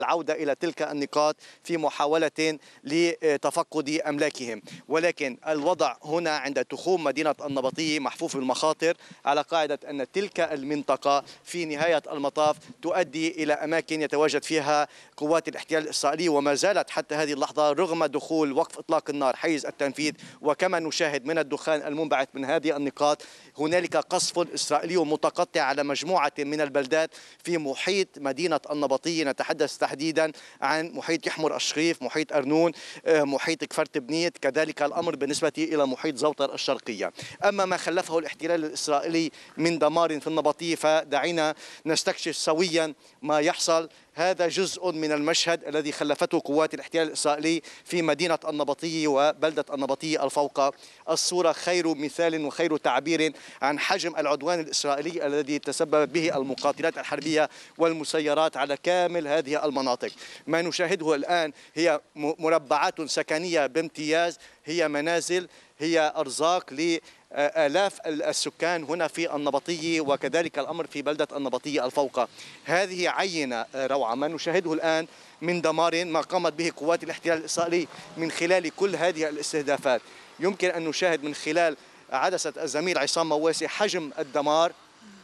العودة إلى تلك النقاط في محاولة لتفقد أملاكهم. ولكن الوضع هنا عند تخوم مدينة النبطية محفوف بالمخاطر، على قاعدة أن تلك المنطقة في نهاية المطاف تؤدي إلى أماكن يتواجد فيها قوات الاحتلال الإسرائيلي، وما زالت حتى هذه اللحظة رغم دخول وقف إطلاق النار حيز التنفيذ. وكما نشاهد من الدخان المنبعث من هذه النقاط هنالك قصف إسرائيلي متقطع على مجموعة من البلدات في محيط مدينة النبطية. نتحدث تحديدا عن محيط يحمر الشريف، محيط أرنون، محيط كفر تبنيت، كذلك الأمر بالنسبة إلى محيط زوطر الشرقية. أما ما خلفه الاحتلال الإسرائيلي من دمار في النبطية فدعينا نستكشف سويا ما يحصل. هذا جزء من المشهد الذي خلفته قوات الاحتلال الإسرائيلي في مدينة النبطية وبلدة النبطية الفوقة. الصورة خير مثال وخير تعبير عن حجم العدوان الإسرائيلي الذي تسببت به المقاتلات الحربية والمسيرات على كامل هذه المناطق. ما نشاهده الآن هي مربعات سكنية بامتياز، هي منازل، هي أرزاق آلاف السكان هنا في النبطية، وكذلك الأمر في بلدة النبطية الفوقة. هذه عينة روعة ما نشاهده الآن من دمار ما قامت به قوات الاحتلال الإسرائيلي من خلال كل هذه الاستهدافات. يمكن أن نشاهد من خلال عدسة الزميل عصام مواسي حجم الدمار.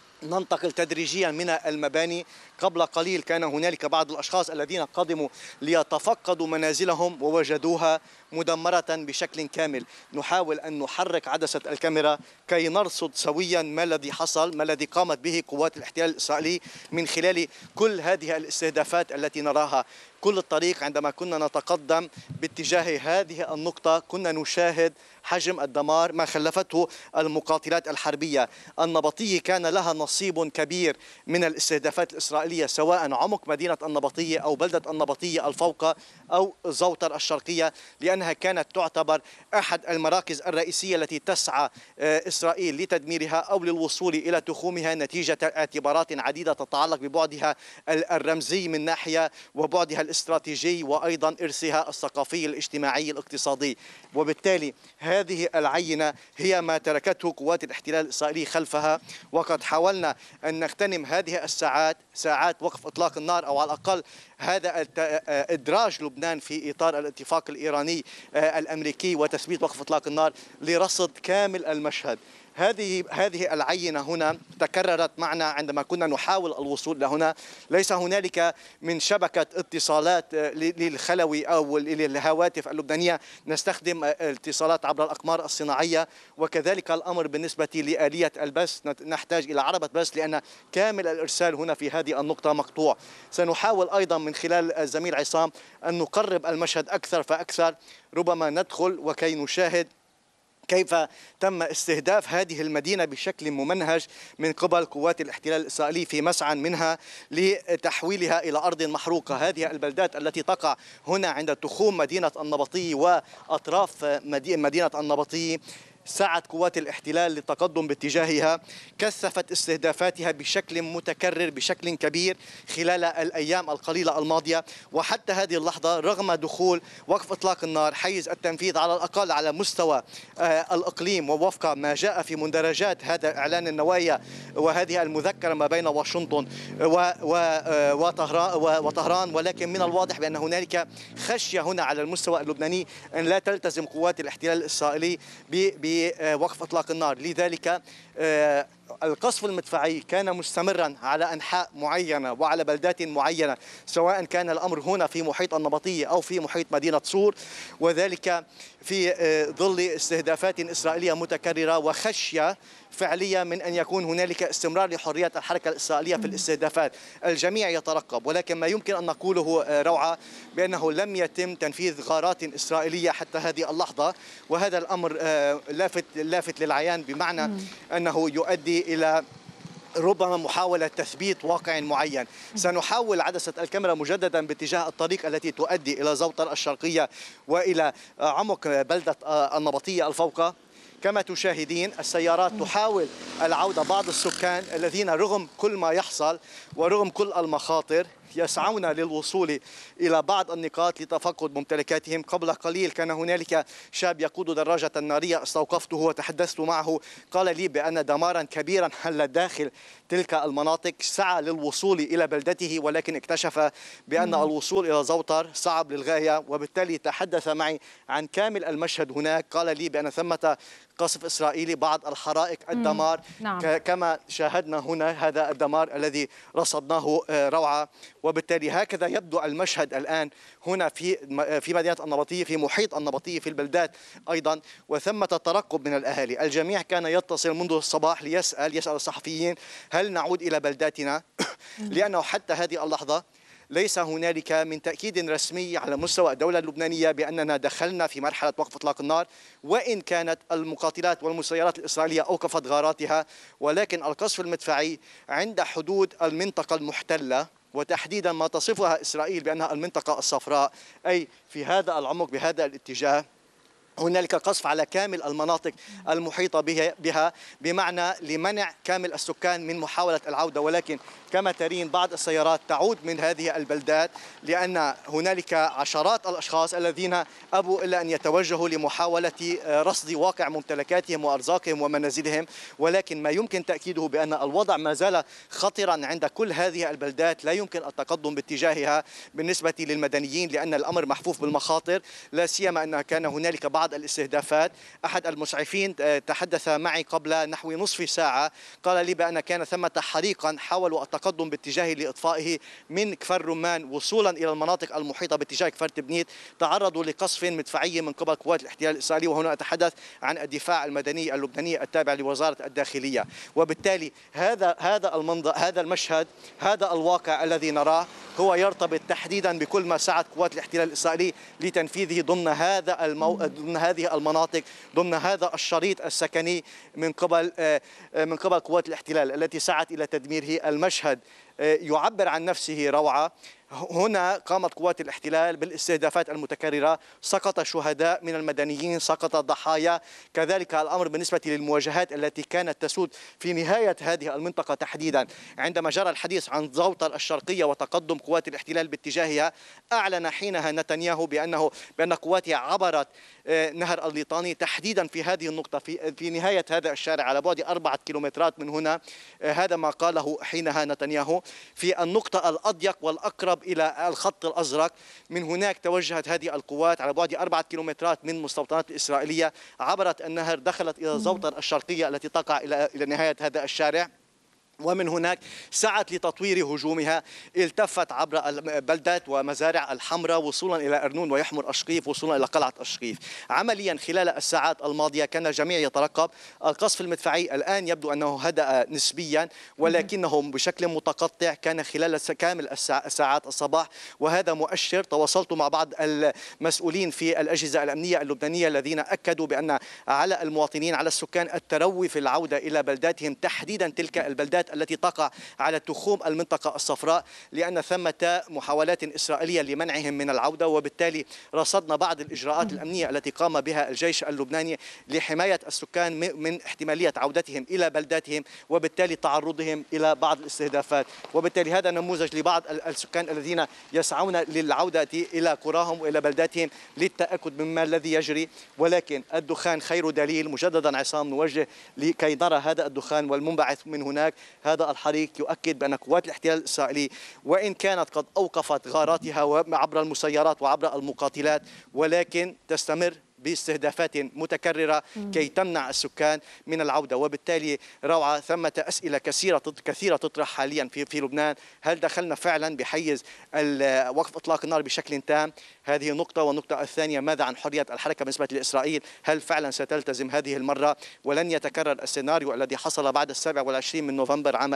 ننتقل تدريجيا من المباني. قبل قليل كان هنالك بعض الأشخاص الذين قدموا ليتفقدوا منازلهم ووجدوها مدمرة بشكل كامل. نحاول أن نحرك عدسة الكاميرا كي نرصد سويا ما الذي حصل، ما الذي قامت به قوات الاحتلال الإسرائيلي من خلال كل هذه الاستهدافات التي نراها. كل الطريق عندما كنا نتقدم باتجاه هذه النقطة كنا نشاهد حجم الدمار ما خلفته المقاتلات الحربية. النبطية كان لها نصيب كبير من الاستهدافات الإسرائيلية، سواء عمق مدينة النبطية أو بلدة النبطية الفوقة أو زوطر الشرقية، لأنها كانت تعتبر أحد المراكز الرئيسية التي تسعى إسرائيل لتدميرها أو للوصول إلى تخومها نتيجة اعتبارات عديدة تتعلق ببعدها الرمزي من ناحية وبعدها الاستراتيجي وأيضا إرثها الثقافي الاجتماعي الاقتصادي. وبالتالي هذه العينة هي ما تركته قوات الاحتلال الإسرائيلي خلفها. وقد حاولنا أن نغتنم هذه الساعات، ساعات وقف إطلاق النار، أو على الأقل هذا إدراج لبنان في إطار الاتفاق الإيراني الأمريكي وتثبيت وقف إطلاق النار لرصد كامل المشهد. هذه العينة هنا تكررت معنا عندما كنا نحاول الوصول لهنا. ليس هنالك من شبكة اتصالات للخلوي أو للهواتف اللبنانية، نستخدم الاتصالات عبر الأقمار الصناعية، وكذلك الأمر بالنسبة لآلية البث نحتاج إلى عربة بث لأن كامل الإرسال هنا في هذه النقطة مقطوع. سنحاول أيضا من خلال الزميل عصام أن نقرب المشهد أكثر فأكثر، ربما ندخل وكي نشاهد كيف تم استهداف هذه المدينة بشكل ممنهج من قبل قوات الاحتلال الإسرائيلي في مسعى منها لتحويلها إلى أرض محروقة. هذه البلدات التي تقع هنا عند تخوم مدينة النبطية وأطراف مدينة النبطية سعت قوات الاحتلال للتقدم باتجاهها، كثفت استهدافاتها بشكل متكرر بشكل كبير خلال الأيام القليلة الماضية. وحتى هذه اللحظة رغم دخول وقف إطلاق النار حيز التنفيذ على الأقل على مستوى الإقليم ووفق ما جاء في مندرجات هذا إعلان النوايا وهذه المذكرة ما بين واشنطن وطهران، ولكن من الواضح بأن هنالك خشية هنا على المستوى اللبناني أن لا تلتزم قوات الاحتلال الإسرائيلي بوقف إطلاق النار. لذلك القصف المدفعي كان مستمرا على أنحاء معينة وعلى بلدات معينة، سواء كان الأمر هنا في محيط النبطية أو في محيط مدينة صور، وذلك في ظل استهدافات إسرائيلية متكررة وخشية فعلية من أن يكون هنالك استمرار لحرية الحركة الإسرائيلية في الاستهدافات. الجميع يترقب، ولكن ما يمكن أن نقوله روعة بأنه لم يتم تنفيذ غارات إسرائيلية حتى هذه اللحظة، وهذا الأمر لافت للعيان، بمعنى أنه يؤدي إلى ربما محاولة تثبيت واقع معين. سنحاول عدسة الكاميرا مجددا باتجاه الطريق التي تؤدي إلى زوطر الشرقية وإلى عمق بلدة النبطية الفوقة. كما تشاهدين السيارات تحاول العودة، بعض السكان الذين رغم كل ما يحصل ورغم كل المخاطر يسعون للوصول إلى بعض النقاط لتفقد ممتلكاتهم. قبل قليل كان هنالك شاب يقود دراجة نارية استوقفته وتحدثت معه، قال لي بأن دمارا كبيرا حل داخل تلك المناطق، سعى للوصول إلى بلدته ولكن اكتشف بأن الوصول إلى زوطر صعب للغاية، وبالتالي تحدث معي عن كامل المشهد هناك. قال لي بأن ثمة قصف إسرائيلي، بعض الحرائق، الدمار نعم. كما شاهدنا هنا، هذا الدمار الذي رصدناه روعة. وبالتالي هكذا يبدو المشهد الآن هنا في مدينة النبطية، في محيط النبطية، في البلدات أيضا، وثمة ترقب من الأهالي. الجميع كان يتصل منذ الصباح يسأل الصحفيين هل نعود إلى بلداتنا؟ لأنه حتى هذه اللحظة ليس هنالك من تأكيد رسمي على مستوى الدولة اللبنانية بأننا دخلنا في مرحلة وقف إطلاق النار، وإن كانت المقاتلات والمسيرات الإسرائيلية أوقفت غاراتها، ولكن القصف المدفعي عند حدود المنطقة المحتلة، وتحديدا ما تصفها إسرائيل بأنها المنطقة الصفراء، أي في هذا العمق بهذا الاتجاه. هنالك قصف على كامل المناطق المحيطة بها بمعنى لمنع كامل السكان من محاولة العودة. ولكن كما ترين بعض السيارات تعود من هذه البلدات، لأن هنالك عشرات الأشخاص الذين أبوا إلا أن يتوجهوا لمحاولة رصد واقع ممتلكاتهم وأرزاقهم ومنازلهم. ولكن ما يمكن تأكيده بأن الوضع ما زال خطرا عند كل هذه البلدات، لا يمكن التقدم باتجاهها بالنسبة للمدنيين لأن الأمر محفوف بالمخاطر، لا سيما أن كان هنالك بعض الاستهدافات. أحد المسعفين تحدث معي قبل نحو نصف ساعة، قال لي بأن كان ثمة حريقا حاولوا التقدم باتجاهه لإطفائه من كفر رمان وصولا إلى المناطق المحيطة باتجاه كفر تبنيت، تعرضوا لقصف مدفعي من قبل قوات الاحتلال الإسرائيلي، وهنا أتحدث عن الدفاع المدني اللبناني التابع لوزارة الداخلية. وبالتالي هذا المنظر، هذا المشهد، هذا الواقع الذي نراه هو يرتبط تحديدا بكل ما سعت قوات الاحتلال الإسرائيلي لتنفيذه ضمن هذه المناطق، ضمن هذا الشريط السكني من قبل قوات الاحتلال التي سعت إلى تدميره. المشهد يعبر عن نفسه روعة. هنا قامت قوات الاحتلال بالاستهدافات المتكررة، سقط شهداء من المدنيين، سقط ضحايا. كذلك الأمر بالنسبة للمواجهات التي كانت تسود في نهاية هذه المنطقة تحديدا. عندما جرى الحديث عن زوطر الشرقية وتقدم قوات الاحتلال باتجاهها، أعلن حينها نتنياهو بأن قواته عبرت نهر الليطاني تحديدا في هذه النقطة، في نهاية هذا الشارع على بعد 4 كيلومترات من هنا. هذا ما قاله حينها نتنياهو في النقطة الأضيق والأقرب إلى الخط الأزرق. من هناك توجهت هذه القوات على بعد 4 كيلومترات من المستوطنات الإسرائيلية، عبرت النهر، دخلت إلى زوطر الشرقية التي تقع إلى نهاية هذا الشارع، ومن هناك سعت لتطوير هجومها، التفت عبر البلدات ومزارع الحمراء وصولا إلى أرنون ويحمر أشقيف، وصولا إلى قلعة أشقيف. عمليا خلال الساعات الماضية كان الجميع يترقب القصف المدفعي. الآن يبدو أنه هدأ نسبيا ولكنه بشكل متقطع كان خلال كامل الساعات الصباح، وهذا مؤشر. تواصلت مع بعض المسؤولين في الأجهزة الأمنية اللبنانية الذين أكدوا بأن على المواطنين، على السكان التروي في العودة إلى بلداتهم، تحديدا تلك البلدات التي تقع على تخوم المنطقة الصفراء، لأن ثمة محاولات إسرائيلية لمنعهم من العودة. وبالتالي رصدنا بعض الإجراءات الأمنية التي قام بها الجيش اللبناني لحماية السكان من احتمالية عودتهم إلى بلداتهم، وبالتالي تعرضهم إلى بعض الاستهدافات. وبالتالي هذا نموذج لبعض السكان الذين يسعون للعودة إلى قراهم وإلى بلداتهم للتأكد مما الذي يجري. ولكن الدخان خير دليل. مجددا عصام نوجه لكي نرى هذا الدخان والمنبعث من هناك. هذا الحريق يؤكد بأن قوات الاحتلال الإسرائيلي وإن كانت قد أوقفت غاراتها عبر المسيرات وعبر المقاتلات، ولكن تستمر باستهدافات متكررة كي تمنع السكان من العودة. وبالتالي روعة ثمة أسئلة كثيرة تطرح حاليا في لبنان. هل دخلنا فعلا بحيز وقف إطلاق النار بشكل تام؟ هذه نقطة. والنقطة الثانية، ماذا عن حرية الحركة بالنسبة لإسرائيل؟ هل فعلا ستلتزم هذه المرة ولن يتكرر السيناريو الذي حصل بعد 27 من نوفمبر عام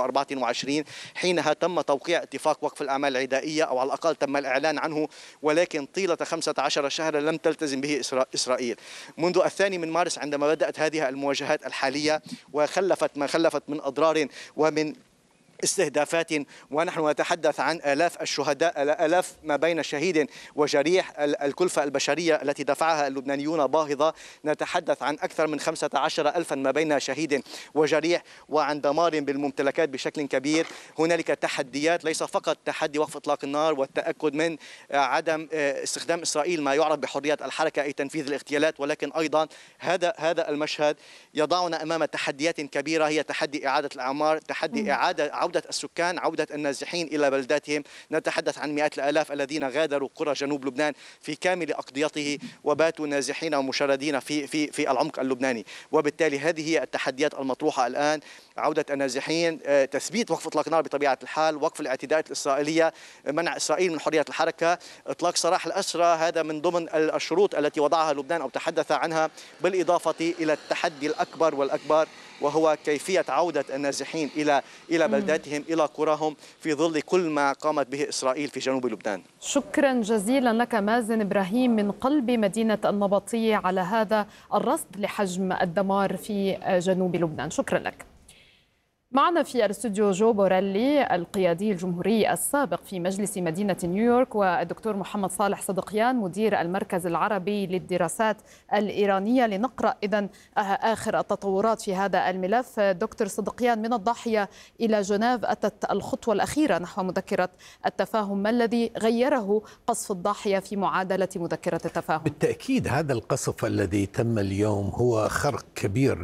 2024 حينها تم توقيع اتفاق وقف الأعمال العدائية، أو على الأقل تم الإعلان عنه، ولكن طيلة 15 شهرا لم تلتزم به إسرائيل. منذ 2 من مارس عندما بدأت هذه المواجهات الحالية وخلفت ما خلفت من أضرار ومن استهدافات، ونحن نتحدث عن آلاف الشهداء، آلاف ما بين شهيد وجريح. الكلفة البشرية التي دفعها اللبنانيون باهظة، نتحدث عن أكثر من 15 ألفا ما بين شهيد وجريح، وعن دمار بالممتلكات بشكل كبير. هنالك تحديات، ليس فقط تحدي وقف إطلاق النار والتأكد من عدم استخدام إسرائيل ما يعرف بحرية الحركة أي تنفيذ الاغتيالات، ولكن أيضا هذا المشهد يضعنا أمام تحديات كبيرة، هي تحدي إعادة الأعمار، تحدي عودة السكان، عودة النازحين إلى بلداتهم. نتحدث عن مئات الآلاف الذين غادروا قرى جنوب لبنان في كامل أقضيته وباتوا نازحين ومشردين في العمق اللبناني. وبالتالي هذه هي التحديات المطروحة الآن: عودة النازحين، تثبيت وقف إطلاق النار بطبيعة الحال، وقف الاعتداءات الإسرائيلية، منع إسرائيل من حرية الحركة، إطلاق سراح الأسرى، هذا من ضمن الشروط التي وضعها لبنان أو تحدث عنها، بالإضافة إلى التحدي الأكبر والأكبر وهو كيفية عودة النازحين إلى بلداتهم، إلى قراهم، في ظل كل ما قامت به إسرائيل في جنوب لبنان. شكرا جزيلا لك مازن إبراهيم من قلب مدينة النبطية على هذا الرصد لحجم الدمار في جنوب لبنان. شكرا لك. معنا في الاستوديو جو بوريلي القيادي الجمهوري السابق في مجلس مدينة نيويورك، والدكتور محمد صالح صدقيان مدير المركز العربي للدراسات الإيرانية، لنقرأ إذن آخر التطورات في هذا الملف. دكتور صدقيان، من الضاحية إلى جنيف أتت الخطوة الأخيرة نحو مذكرة التفاهم، ما الذي غيره قصف الضاحية في معادلة مذكرة التفاهم؟ بالتأكيد هذا القصف الذي تم اليوم هو خرق كبير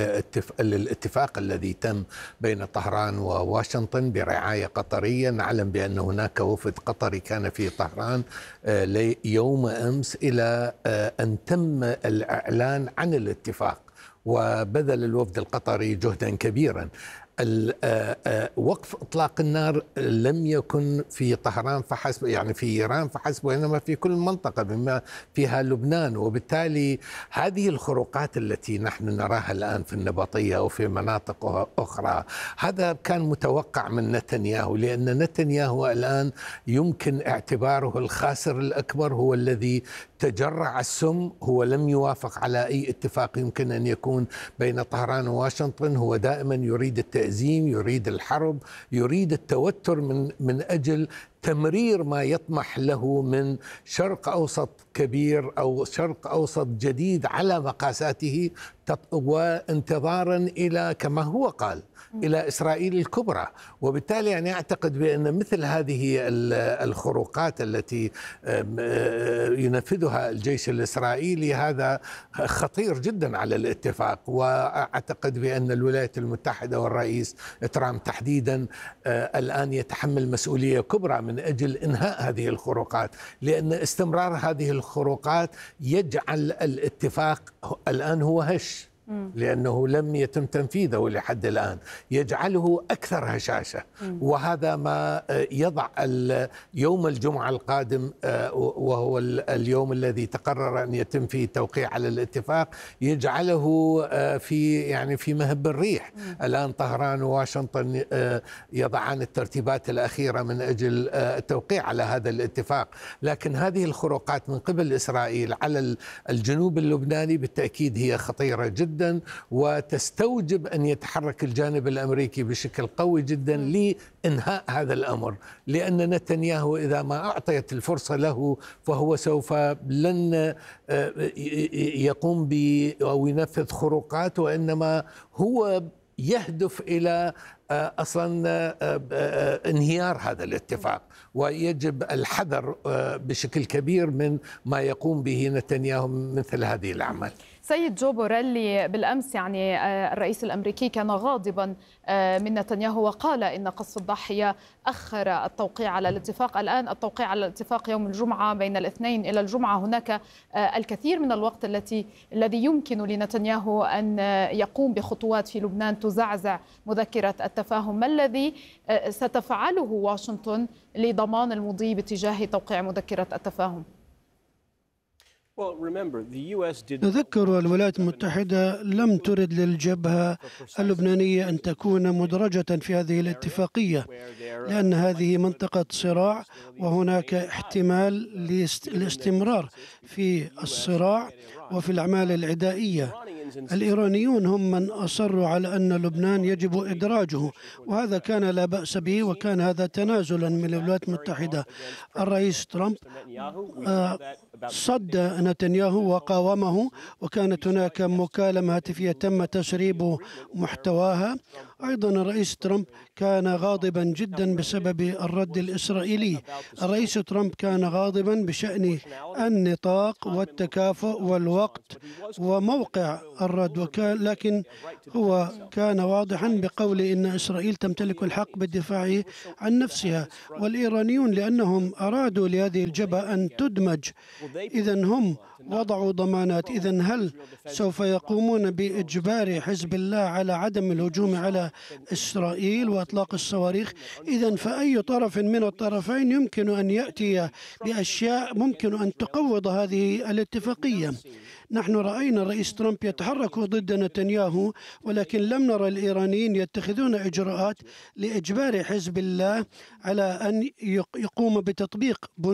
للاتفاق الذي تم بين طهران وواشنطن برعاية قطرية. نعلم بأن هناك وفد قطري كان في طهران يوم أمس إلى أن تم الإعلان عن الاتفاق، وبذل الوفد القطري جهدا كبيرا. وقف إطلاق النار لم يكن في طهران فحسب، يعني في إيران فحسب، وإنما في كل منطقة بما فيها لبنان. وبالتالي هذه الخروقات التي نحن نراها الآن في النبطية وفي مناطق أخرى، هذا كان متوقع من نتنياهو، لأن نتنياهو الآن يمكن اعتباره الخاسر الأكبر، هو الذي تجرع السم، هو لم يوافق على أي اتفاق يمكن أن يكون بين طهران وواشنطن. هو دائما يريد التأزيم، يريد الحرب، يريد التوتر من أجل تمرير ما يطمح له من شرق أوسط كبير أو شرق أوسط جديد على مقاساته، وانتظارا إلى كما هو قال إلى إسرائيل الكبرى. وبالتالي أنا أعتقد بأن مثل هذه الخروقات التي ينفذها الجيش الإسرائيلي هذا خطير جدا على الاتفاق. وأعتقد بأن الولايات المتحدة والرئيس ترامب تحديدا الآن يتحمل مسؤولية كبرى من أجل إنهاء هذه الخروقات، لأن استمرار هذه الخروقات يجعل الاتفاق الآن هو هش، لأنه لم يتم تنفيذه لحد الآن، يجعله أكثر هشاشة. وهذا ما يضع يوم الجمعة القادم، وهو اليوم الذي تقرر أن يتم فيه التوقيع على الاتفاق، يجعله في مهب الريح. الآن طهران وواشنطن يضعان الترتيبات الأخيرة من أجل التوقيع على هذا الاتفاق، لكن هذه الخروقات من قبل إسرائيل على الجنوب اللبناني بالتأكيد هي خطيرة جدا، وتستوجب أن يتحرك الجانب الأمريكي بشكل قوي جدا لإنهاء هذا الأمر، لأن نتنياهو إذا ما أعطيت الفرصة له فهو سوف لن يقوم أو ينفذ خروقات، وإنما هو يهدف إلى أصلا انهيار هذا الاتفاق. ويجب الحذر بشكل كبير من ما يقوم به نتنياهو مثل هذه الأعمال. سيد جو بوريلي، بالأمس الرئيس الأمريكي كان غاضبا من نتنياهو وقال إن قصف الضاحية أخر التوقيع على الاتفاق. الآن التوقيع على الاتفاق يوم الجمعة، بين الاثنين إلى الجمعة هناك الكثير من الوقت الذي يمكن لنتنياهو أن يقوم بخطوات في لبنان تزعزع مذكرة التفاهم. ما الذي ستفعله واشنطن لضمان المضي باتجاه توقيع مذكرة التفاهم؟ تذكروا الولايات المتحدة لم ترد للجبهة اللبنانية أن تكون مدرجة في هذه الاتفاقية، لأن هذه منطقة صراع وهناك احتمال للاستمرار في الصراع وفي الأعمال العدائية. الإيرانيون هم من أصروا على أن لبنان يجب إدراجه، وهذا كان لا بأس به، وكان هذا تنازلا من الولايات المتحدة. الرئيس ترامب صد نتنياهو وقاومه، وكانت هناك مكالمة هاتفية تم تسريب محتواها. أيضا الرئيس ترامب كان غاضبا جدا بسبب الرد الإسرائيلي. الرئيس ترامب كان غاضبا بشأن النطاق والتكافؤ والوقت وموقع الرد، لكن هو كان واضحا بقول إن إسرائيل تمتلك الحق بالدفاع عن نفسها، والإيرانيون لأنهم أرادوا لهذه الجبهة أن تدمج إذن هم وضعوا ضمانات. إذن هل سوف يقومون بإجبار حزب الله على عدم الهجوم على إسرائيل وإطلاق الصواريخ؟ إذن فأي طرف من الطرفين يمكن أن يأتي بأشياء ممكن أن تقوض هذه الاتفاقية. نحن رأينا الرئيس ترامب يتحرك ضد نتنياهو، ولكن لم نرى الإيرانيين يتخذون إجراءات لإجبار حزب الله على أن يقوم بتطبيق